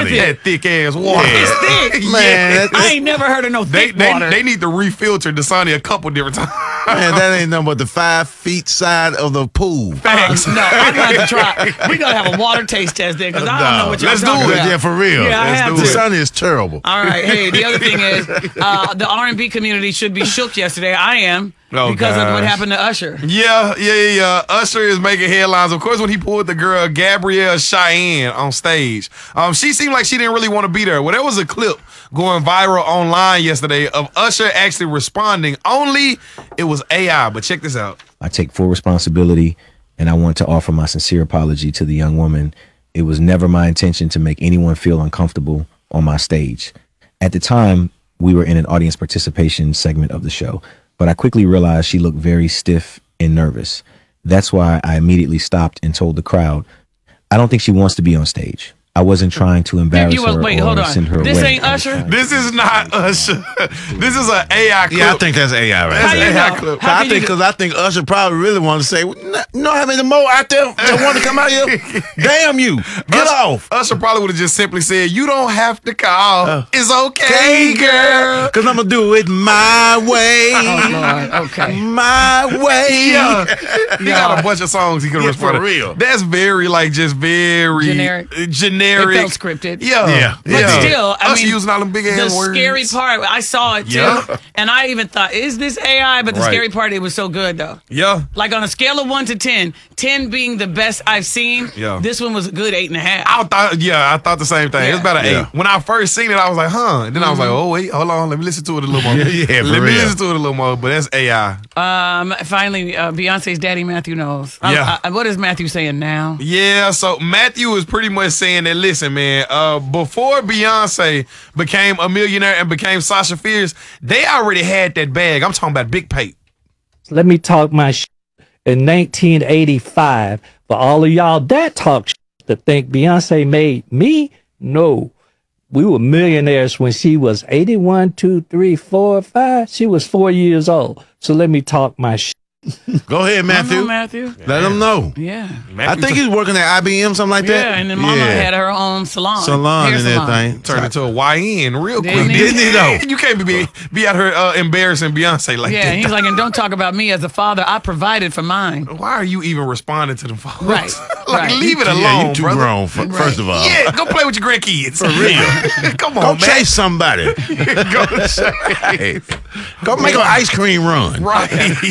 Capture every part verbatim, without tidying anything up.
with it? That thick ass water. It's thick. Man, I ain't never heard of no They, thick they, water. they need to refilter Dasani a couple different times. Man, that ain't nothing but the five feet side of the pool. Thanks. No, I'm going to try. We got to have a water taste test there because I don't know what you're Let's do talking it. about. Yeah, for real. Yeah, I Let's have do to. it. Dasani is terrible. All right. Hey, the other thing is uh, the R and B community should be shook yesterday. I am Oh, because of what gosh. happened to Usher. Yeah, yeah, yeah, yeah. Usher is making headlines. Of course, when he pulled the girl Gabrielle Cheyenne on stage, um, she seemed like she didn't really want to be there. Well, there was a clip going viral online yesterday of Usher actually responding. Only it was A I. But check this out. I take full responsibility, and I want to offer my sincere apology to the young woman. It was never my intention to make anyone feel uncomfortable on my stage. At the time, we were in an audience participation segment of the show, but I quickly realized she looked very stiff and nervous. That's why I immediately stopped and told the crowd, I don't think she wants to be on stage. I wasn't trying to embarrass You was- her wait, or hold on. send her This away. ain't I was Usher? trying- This is not Usher. This is an A I clip. Yeah, I think that's A I, right? That's How you an A I know? clip. How I can think you- because I think Usher probably really wanted to say, "You know how many more out there that want to come out here? Damn you! Get Usher, off!" Usher probably would have just simply said, "You don't have to call. Uh, it's okay, girl." Because I'm going to do it my way. Oh, Lord. Okay. My way. Yeah, he got a bunch of songs he could Yeah, respond for to. real. That's very like just very Generic. uh, generic. It felt scripted. Yeah, Yeah. But yeah. still, I Usher mean, using all them big the ass words. scary part, I saw it too, Yeah. and I even thought, is this A I? But the Right. scary part, it was so good though. Yeah, Like on a scale of one to ten, ten being the best I've seen, Yeah. this one was a good eight and a half. I thought. Yeah, I thought the same thing. It was about an Yeah. eight. When I first seen it, I was like, "Huh," and then I was like, Mm-hmm. "Oh wait, hold on, let me listen to it a little more." Yeah, yeah, for let me real. listen to it a little more. But that's A I. Um, finally, uh, Beyonce's daddy Matthew knows. I- Yeah. I- what is Matthew saying now? Yeah, so Matthew was pretty much saying that, listen, man, uh, before Beyonce became a millionaire and became Sasha Fierce, they already had that bag. I'm talking about Big Pate. Let me talk my sh- in nineteen eighty-five. For all of y'all that talk sh- to think Beyonce made me, no. We were millionaires when she was eighty-one, two, three, four, five. She was four years old. So let me talk my sh- Go ahead, I know Matthew. Matthew. Let them know. Yeah. I think he's working at I B M, something like that. Yeah, and then Mama Yeah. had her own salon. salon hair and salon. everything. Turned into a Y N real quick. Didn't he? Didn't he though? You can't be be out here uh, embarrassing Beyonce like Yeah, that. he's like, and don't talk about me as a father. I provided for mine. Why are you even responding to them folks? Right, like, right. leave it alone, Yeah, you too brother. grown, for, first of all. Yeah, go play with your grandkids. For real. Come Go on, man. chase somebody. Go chase. Go make an ice cream run. Right.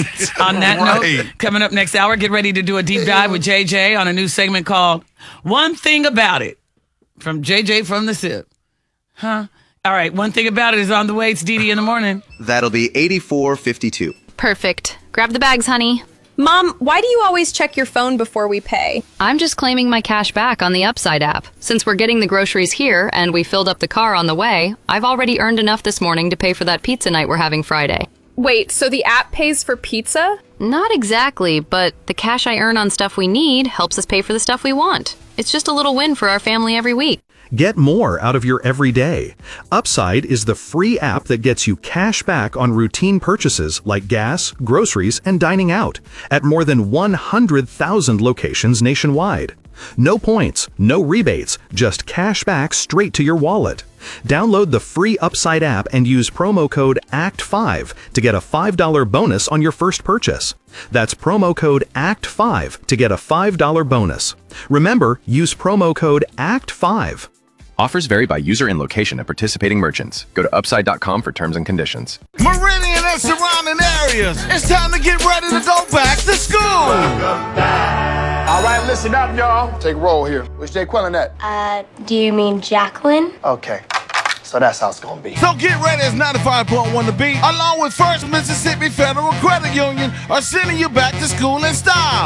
On that right. note, coming up next hour, get ready to do a deep dive with J J on a new segment called One Thing About It from J J from the S I P. Huh? All right, One Thing About It is on the way. It's Dee Dee in the morning. That'll be eighty-four fifty-two. Perfect. Grab the bags, honey. Mom, why do you always check your phone before we pay? I'm just claiming my cash back on the Upside app. Since we're getting the groceries here and we filled up the car on the way, I've already earned enough this morning to pay for that pizza night we're having Friday. Wait, so the app pays for pizza? Not exactly, but the cash I earn on stuff we need helps us pay for the stuff we want. It's just a little win for our family every week. Get more out of your everyday. Upside is the free app that gets you cash back on routine purchases like gas, groceries, and dining out at more than one hundred thousand locations nationwide. No points, no rebates, just cash back straight to your wallet. Download the free Upside app and use promo code A C T five to get a five dollar bonus on your first purchase. That's promo code A C T five to get a five dollar bonus. Remember, use promo code A C T five. Offers vary by user and location of participating merchants. Go to upside dot com for terms and conditions. Meridian and surrounding areas, it's time to get ready to go back to school. All right, listen up, y'all. Take a roll here. Where's Jay Quillen at? Uh, do you mean Jacqueline? Okay, so that's how it's gonna be. So get ready, it's ninety-five point one to beat, along with First Mississippi Federal Credit Union, are sending you back to school in style.